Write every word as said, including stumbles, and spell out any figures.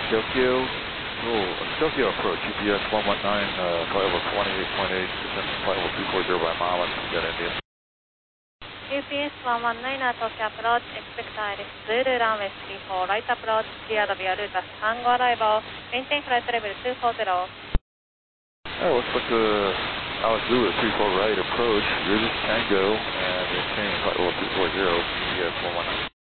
Tokyo. Oh, Tokyo approach, G P S one one nine, uh, flight level twenty-eight point eight, descent flight level two four zero by mile, that's Jet India. G P S one one nine, Tokyo approach, expect Iris Zulu, runway three four, right approach, cleared via route Tango arrival, maintain flight level two four zero. Oh, looks like uh, Alice Zulu at three four right approach, Route Tango, and maintain flight level two four zero, G P S one one nine.